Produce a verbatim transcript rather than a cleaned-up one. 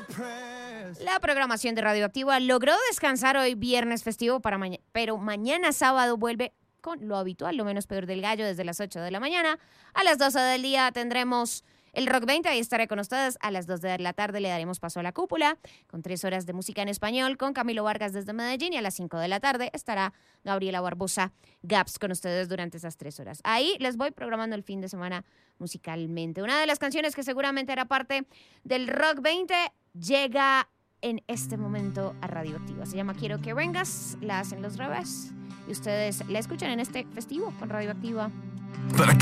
La programación de Radioactiva logró descansar hoy viernes festivo para mañana, pero mañana sábado vuelve con lo habitual, lo menos peor del gallo, desde las ocho de la mañana. A las doce del día tendremos el Rock veinte, ahí estaré con ustedes. A las dos de la tarde le daremos paso a La Cúpula, con tres horas de música en español, con Camilo Vargas desde Medellín. Y a las cinco de la tarde estará Gabriela Barbosa Gaps con ustedes durante esas tres horas. Ahí les voy programando el fin de semana musicalmente. Una de las canciones que seguramente era parte del Rock veinte llega en este momento a Radioactiva. Se llama Quiero que vengas, la hacen Los Revés. Y ustedes la escuchan en este festivo con Radioactiva. ¿Para qué